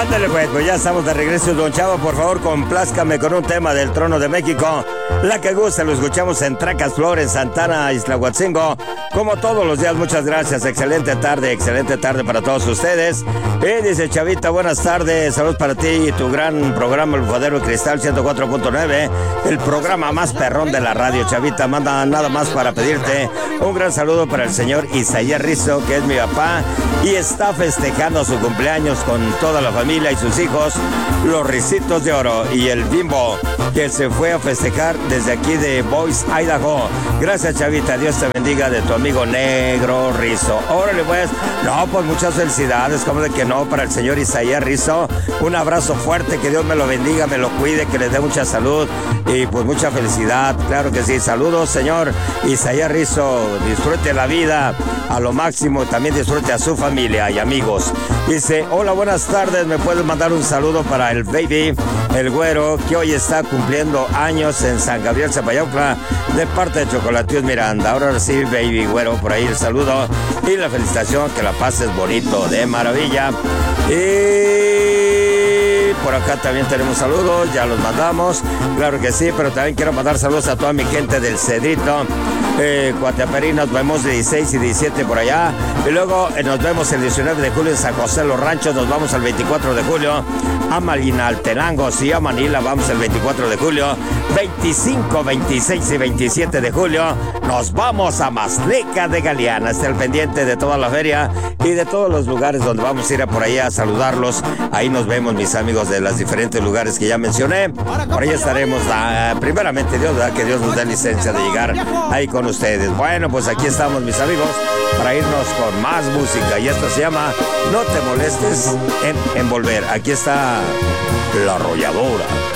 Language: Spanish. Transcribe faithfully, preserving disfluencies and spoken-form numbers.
Ándale pues, pues ya estamos de regreso, don Chava, por favor complázcame con un tema del Trono de México. La que gusta, lo escuchamos en Tracas Flores, Santana, Iztahuatzingo, como todos los días. Muchas gracias, excelente tarde, excelente tarde para todos ustedes. Y dice Chavita, buenas tardes, saludos para ti y tu gran programa El Bufadero de Cristal ciento cuatro punto nueve, el programa más perrón de la radio. Chavita, manda nada más para pedirte un gran saludo para el señor Isaías Rizzo, que es mi papá, y está festejando su cumpleaños con toda la familia y sus hijos, los Ricitos de Oro y el Bimbo, que se fue a festejar desde aquí de Boise, Idaho. Gracias, Chavita, Dios te bendiga, de tu amigo Negro Rizzo. Órale pues, no, pues muchas felicidades, como de que no, para el señor Isaías Rizzo. Un abrazo fuerte, que Dios me lo bendiga, me lo cuide, que le dé mucha salud y pues mucha felicidad, claro que sí. Saludos, señor Isaías Rizzo, disfrute la vida a lo máximo, también disfrute a su familia y amigos. Dice, hola, buenas tardes, me puedes mandar un saludo para el baby, el güero, que hoy está cumpliendo años en San Gabriel, Zapayaucla, de parte de Chocolatíos Miranda. Ahora sí, baby, güero, por ahí el saludo y la felicitación, que la pases bonito, de maravilla. Y por acá también tenemos saludos, ya los mandamos, claro que sí, pero también quiero mandar saludos a toda mi gente del Cedrito, eh, Coateperí, nos vemos de dieciséis y diecisiete por allá, y luego eh, nos vemos el diecinueve de julio en San José Los Ranchos, nos vamos el veinticuatro de julio a Malinaltenango, sí, a Manila vamos el veinticuatro de julio, veinticinco, veintiséis y veintisiete de julio nos vamos a Mazleca de Galeana. Esté al pendiente de toda la feria y de todos los lugares donde vamos a ir a por allá a saludarlos. Ahí nos vemos, mis amigos de los diferentes lugares que ya mencioné. Por ahí estaremos, uh, primeramente Dios, ¿verdad? Que Dios nos dé licencia de llegar ahí con ustedes. Bueno, pues aquí estamos, mis amigos, para irnos con más música, y esto se llama No te molestes en envolver. Aquí está La Arrolladora.